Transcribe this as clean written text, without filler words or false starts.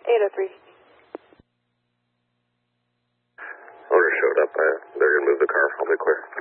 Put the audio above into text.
803. Owner showed up. They're going to move the car. I'll be clear.